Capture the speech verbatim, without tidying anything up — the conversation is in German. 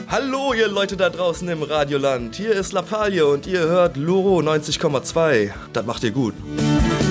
Hallo ihr Leute da draußen im Radioland, hier ist Lappalie und ihr hört Loro neunzig Komma zwei. Das macht ihr gut.